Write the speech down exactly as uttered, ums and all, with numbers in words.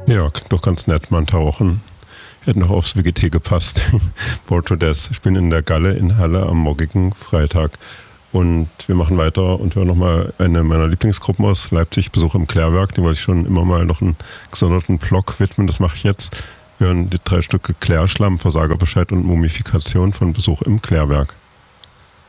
Ja, klingt doch ganz nett, mal ein Tauchen. Hätte noch aufs W G T gepasst. Porto Des. Ich bin in der Galle in Halle am morgigen Freitag. Und wir machen weiter und hören nochmal eine meiner Lieblingsgruppen aus Leipzig, Besuch im Klärwerk. Die wollte ich schon immer mal noch einen gesonderten Block widmen, das mache ich jetzt. Wir hören die drei Stücke Klärschlamm, Versagerbescheid und Mumifikation von Besuch im Klärwerk.